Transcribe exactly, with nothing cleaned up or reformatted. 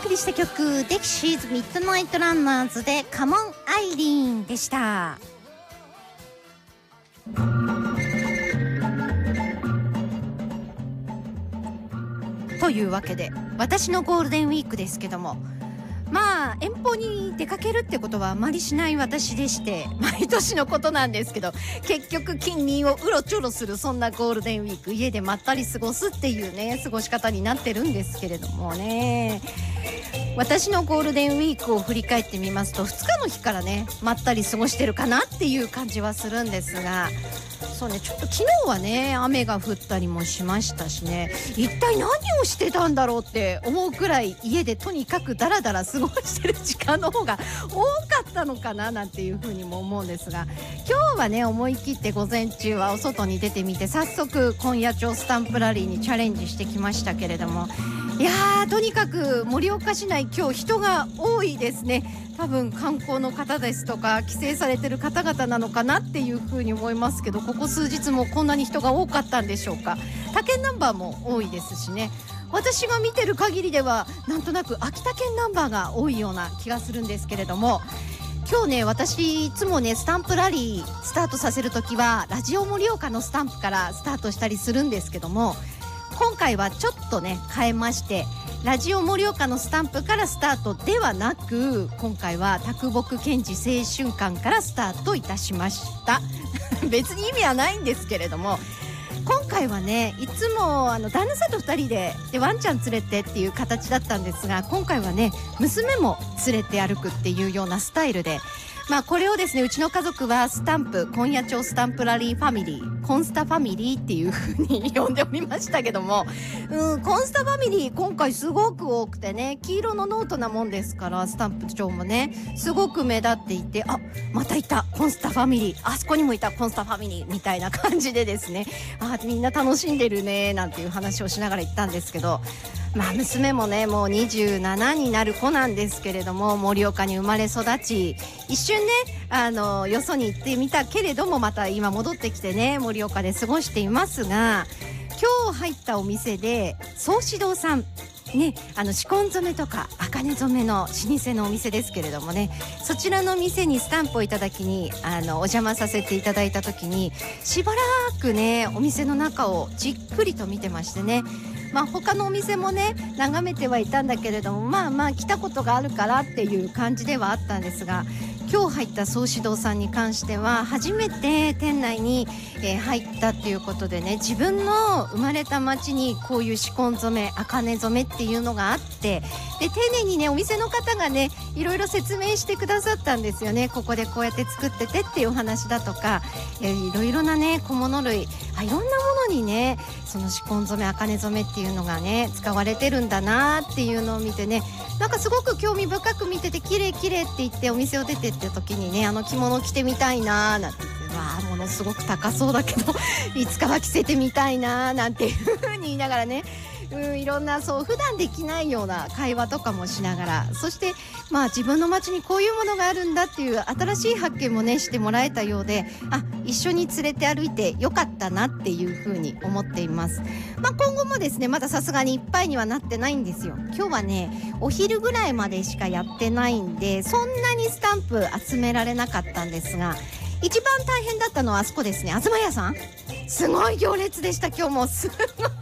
送りした曲、デキシーズミッドナイトランナーズでカモンアイリーンでした。というわけで私のゴールデンウィークですけども、まあ遠方に出かけるってことはあまりしない私でして、毎年のことなんですけど、結局近隣をうろちょろする、そんなゴールデンウィーク、家でまったり過ごすっていうね過ごし方になってるんですけれどもね、私のゴールデンウィークを振り返ってみますと、ふつかの日からねまったり過ごしてるかなっていう感じはするんですが、そうね、ちょっと昨日はね雨が降ったりもしましたしね、一体何をしてたんだろうって思うくらい家でとにかくダラダラ過ごしてる時間の方が多かったのかななんていうふうにも思うんですが、今日はね思い切って午前中はお外に出てみて、早速今夜町スタンプラリーにチャレンジしてきましたけれども、いやーとにかく盛岡市内今日人が多いですね。多分観光の方ですとか帰省されてる方々なのかなっていうふうに思いますけど、ここ数日もこんなに人が多かったんでしょうか。他県ナンバーも多いですしね、私が見てる限りではなんとなく秋田県ナンバーが多いような気がするんですけれども、今日ね私いつもねスタンプラリースタートさせるときはラジオ盛岡のスタンプからスタートしたりするんですけども、今回はちょっとね変えまして、ラジオ盛岡のスタンプからスタートではなく、今回は卓木健治青春館からスタートいたしました別に意味はないんですけれども、今回はねいつもあの旦那さんとふたりででワンちゃん連れてっていう形だったんですが、今回はね娘も連れて歩くっていうようなスタイルで、まあこれをですねうちの家族はスタンプ今夜町スタンプラリーファミリー、コンスタファミリーっていう風に呼んでおりましたけども、うん、コンスタファミリー今回すごく多くてね、黄色のノートなもんですから、スタンプ帳もねすごく目立っていて、あ、またいたコンスタファミリー、あそこにもいたコンスタファミリーみたいな感じでですね、あ、みんな楽しんでるねなんていう話をしながら行ったんですけど、まあ娘もねもうにじゅうななになる子なんですけれども、盛岡に生まれ育ち、一瞬ねあのよそに行ってみたけれども、また今戻ってきてね盛岡で過ごしていますが、今日入ったお店で宗志堂さんね、あの紫紺染めとか茜染めの老舗のお店ですけれどもね、そちらの店にスタンプをいただきにあのお邪魔させていただいた時に、しばらくねお店の中をじっくりと見てましてね、まあ他のお店もね眺めてはいたんだけれども、まあまあ来たことがあるからっていう感じではあったんですが、今日入った宗志堂さんに関しては初めて店内に、えー、入ったっていうことでね、自分の生まれた町にこういう紫紺染め茜染めっていうのがあって、で丁寧にねお店の方がねいろいろ説明してくださったんですよね。ここでこうやって作っててっていうお話だとか、えー、いろいろなね小物類、あ、いろんなものにねその紫紺染め茜染めっていうのがね使われてるんだなっていうのを見てね、なんかすごく興味深く見てて、綺麗綺麗って言ってお店を出てって時にね、あの着物着てみたいなーなんて言って、わあものすごく高そうだけどいつかは着せてみたいなーなんていう風に言いながらね、うん、いろんなそう普段できないような会話とかもしながら、そしてまあ自分の街にこういうものがあるんだっていう新しい発見もねしてもらえたようで、あ、一緒に連れて歩いてよかったなっていうふうに思っています。まあ今後もですね、まださすがにいっぱいにはなってないんですよ。今日はねお昼ぐらいまでしかやってないんで、そんなにスタンプ集められなかったんですが、一番大変だったのはあそこですね、東屋さん、すごい行列でした。今日もすご